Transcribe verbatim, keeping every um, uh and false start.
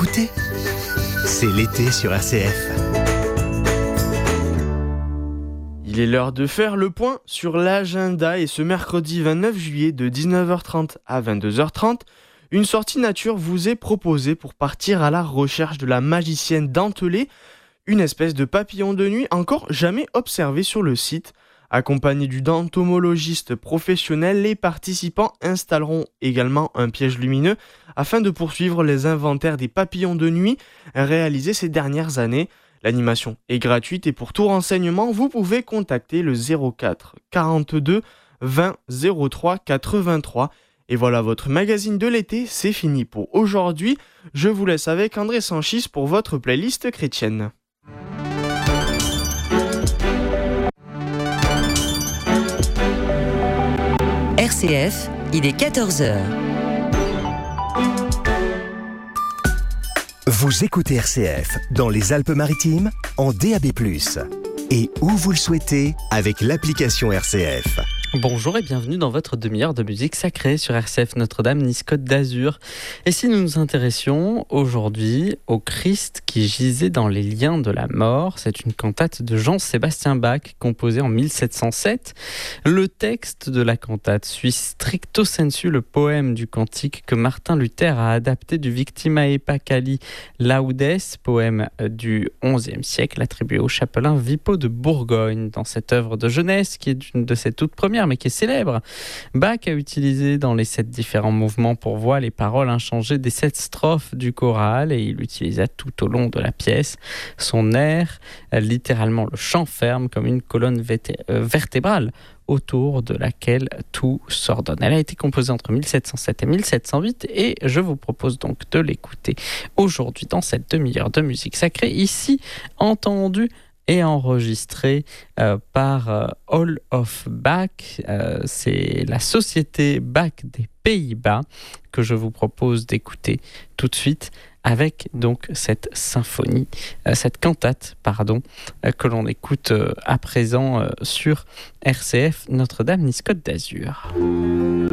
écoutez, c'est l'été sur R C F. Il est l'heure de faire le point sur l'agenda et ce mercredi vingt-neuf juillet de dix-neuf heures trente à vingt-deux heures trente, une sortie nature vous est proposée pour partir à la recherche de la magicienne dentelée, une espèce de papillon de nuit encore jamais observé sur le site. Accompagnés du dentomologiste professionnel, les participants installeront également un piège lumineux afin de poursuivre les inventaires des papillons de nuit réalisés ces dernières années. L'animation est gratuite et pour tout renseignement, vous pouvez contacter le zéro quatre quarante-deux vingt zéro trois quatre-vingt-trois. Et voilà, votre magazine de l'été, c'est fini pour aujourd'hui. Je vous laisse avec André Sanchis pour votre playlist chrétienne. R C F, il est quatorze heures. Vous écoutez R C F dans les Alpes-Maritimes en D A B plus, et où vous le souhaitez avec l'application R C F. Bonjour et bienvenue dans votre demi-heure de musique sacrée sur R C F Notre-Dame-Nice-Côte d'Azur. Et si nous nous intéressions aujourd'hui au Christ qui gisait dans les liens de la mort, c'est une cantate de Jean-Sébastien Bach composée en mille sept cent sept. Le texte de la cantate suit stricto sensu le poème du cantique que Martin Luther a adapté du Victimae Peccali Laudes, poème du onzième siècle attribué au chapelain Wipo de Bourgogne. Dans cette œuvre de jeunesse qui est une de ses toutes premières mais qui est célèbre, Bach a utilisé dans les sept différents mouvements pour voix les paroles inchangées des sept strophes du choral et il utilisa tout au long de la pièce son air, littéralement le chant ferme comme une colonne vété- euh, vertébrale autour de laquelle tout s'ordonne. Elle a été composée entre mille sept cent sept et mille sept cent huit et je vous propose donc de l'écouter aujourd'hui dans cette demi-heure de musique sacrée, ici entendue et enregistré euh, par euh, Hall of Bach. Euh, c'est la société Bach des Pays-Bas que je vous propose d'écouter tout de suite avec donc cette symphonie, euh, cette cantate, pardon, euh, que l'on écoute euh, à présent euh, sur R C F Notre-Dame-Nice-Côte d'Azur.